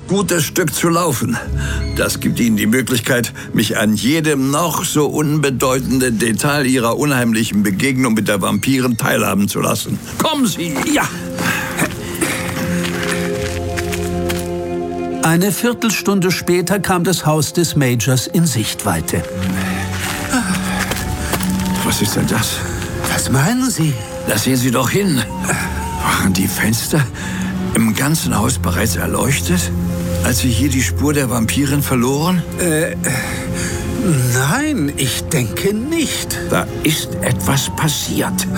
gutes Stück zu laufen. Das gibt Ihnen die Möglichkeit, mich an jedem noch so unbedeutenden Detail Ihrer unheimlichen Begegnung mit der Vampirin teilhaben zu lassen. Kommen Sie! Ja! Eine Viertelstunde später kam das Haus des Majors in Sichtweite. Was ist denn das? Was meinen Sie? Da sehen Sie doch hin. Waren die Fenster im ganzen Haus bereits erleuchtet, als Sie hier die Spur der Vampirin verloren? Nein, ich denke nicht. Da ist etwas passiert.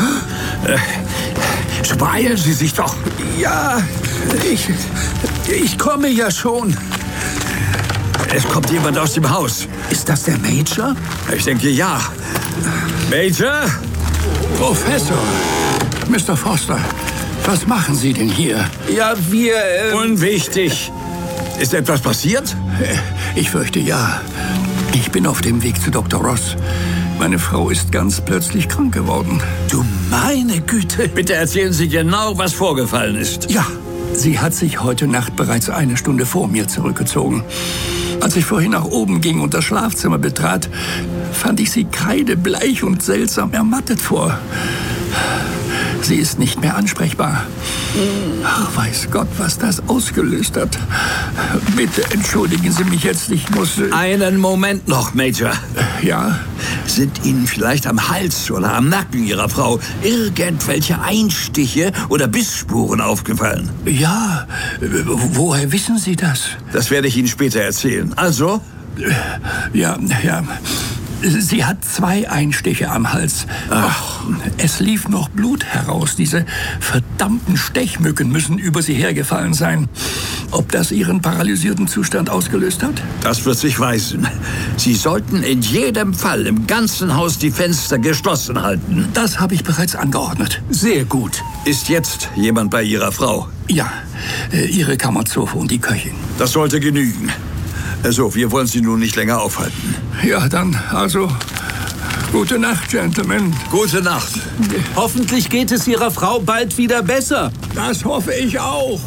So beeilen Sie sich doch. Ja, ich komme ja schon. Es kommt jemand aus dem Haus. Ist das der Major? Ich denke, ja. Major? Professor, Mr. Foster, was machen Sie denn hier? Ja, wir... Unwichtig. Ist etwas passiert? Ich fürchte, ja. Ich bin auf dem Weg zu Dr. Ross. Meine Frau ist ganz plötzlich krank geworden. Du meine Güte. Bitte erzählen Sie genau, was vorgefallen ist. Ja, sie hat sich heute Nacht bereits 1 Stunde vor mir zurückgezogen. Als ich vorhin nach oben ging und das Schlafzimmer betrat, fand ich sie kreidebleich und seltsam ermattet vor. Sie ist nicht mehr ansprechbar. Ach, weiß Gott, was das ausgelöst hat. Bitte entschuldigen Sie mich jetzt, ich muss... Einen Moment noch, Major. Ja? Sind Ihnen vielleicht am Hals oder am Nacken Ihrer Frau irgendwelche Einstiche oder Bissspuren aufgefallen? Ja, woher wissen Sie das? Das werde ich Ihnen später erzählen. Also? Ja. Sie hat 2 Einstiche am Hals. Ach. Es lief noch Blut heraus. Diese verdammten Stechmücken müssen über sie hergefallen sein. Ob das ihren paralysierten Zustand ausgelöst hat? Das wird sich weisen. Sie sollten in jedem Fall im ganzen Haus die Fenster geschlossen halten. Das habe ich bereits angeordnet. Sehr gut. Ist jetzt jemand bei Ihrer Frau? Ja, ihre Kammerzofe und die Köchin. Das sollte genügen. So, wir wollen Sie nun nicht länger aufhalten. Ja, dann, also, gute Nacht, Gentlemen. Gute Nacht. Hoffentlich geht es Ihrer Frau bald wieder besser. Das hoffe ich auch.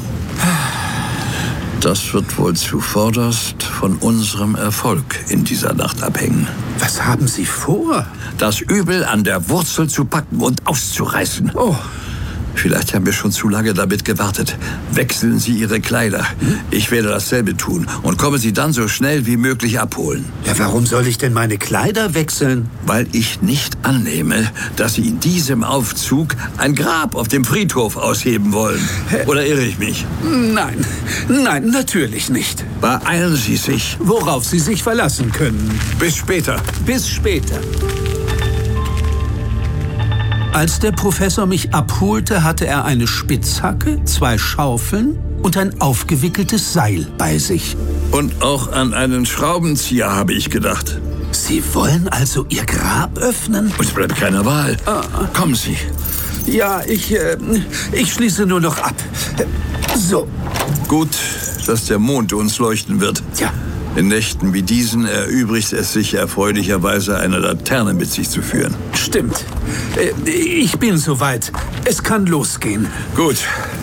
Das wird wohl zuvorderst von unserem Erfolg in dieser Nacht abhängen. Was haben Sie vor? Das Übel an der Wurzel zu packen und auszureißen. Oh. Vielleicht haben wir schon zu lange damit gewartet. Wechseln Sie Ihre Kleider. Ich werde dasselbe tun und komme Sie dann so schnell wie möglich abholen. Ja, warum soll ich denn meine Kleider wechseln? Weil ich nicht annehme, dass Sie in diesem Aufzug ein Grab auf dem Friedhof ausheben wollen. Oder irre ich mich? Nein, natürlich nicht. Beeilen Sie sich. Worauf Sie sich verlassen können. Bis später. Bis später. Als der Professor mich abholte, hatte er eine Spitzhacke, 2 Schaufeln und ein aufgewickeltes Seil bei sich. Und auch an einen Schraubenzieher habe ich gedacht. Sie wollen also Ihr Grab öffnen? Uns bleibt keine Wahl. Kommen Sie. Ja, ich schließe nur noch ab. So. Gut, dass der Mond uns leuchten wird. Ja. In Nächten wie diesen erübrigt es sich erfreulicherweise, eine Laterne mit sich zu führen. Stimmt. Ich bin soweit. Es kann losgehen. Gut.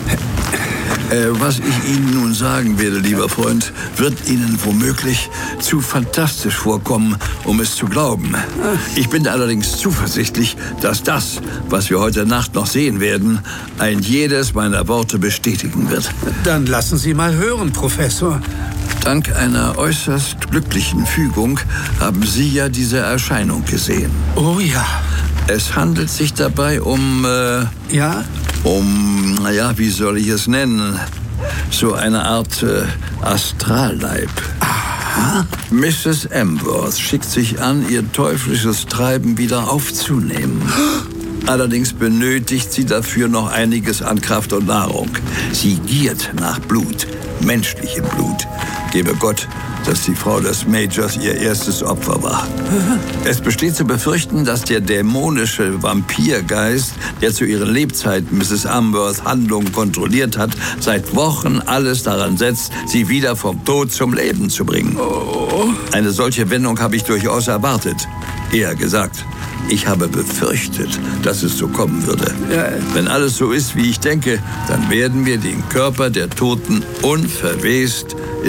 Was ich Ihnen nun sagen werde, lieber Freund, wird Ihnen womöglich zu fantastisch vorkommen, um es zu glauben. Ich bin allerdings zuversichtlich, dass das, was wir heute Nacht noch sehen werden, ein jedes meiner Worte bestätigen wird. Dann lassen Sie mal hören, Professor. Dank einer äußerst glücklichen Fügung haben Sie ja diese Erscheinung gesehen. Oh ja. Es handelt sich dabei um, wie soll ich es nennen? So eine Art Astralleib. Aha. Mrs. Amworth schickt sich an, ihr teuflisches Treiben wieder aufzunehmen. Allerdings benötigt sie dafür noch einiges an Kraft und Nahrung. Sie giert nach Blut, menschlichem Blut. Gebe Gott, dass die Frau des Majors ihr erstes Opfer war. Es besteht zu befürchten, dass der dämonische Vampirgeist, der zu ihren Lebzeiten Mrs. Amworths Handlungen kontrolliert hat, seit Wochen alles daran setzt, sie wieder vom Tod zum Leben zu bringen. Eine solche Wendung habe ich durchaus erwartet. Eher gesagt, ich habe befürchtet, dass es so kommen würde. Wenn alles so ist, wie ich denke, dann werden wir den Körper der Toten unverwest